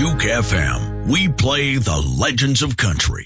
Juke FM. We play the legends of country.